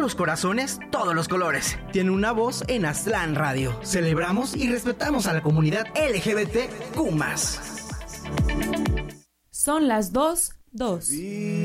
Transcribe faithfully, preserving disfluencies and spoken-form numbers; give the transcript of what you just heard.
los corazones, todos los colores. Tiene una voz en Aztlán Radio. Celebramos y respetamos a la comunidad L G B T Q más. Son las dos, dos.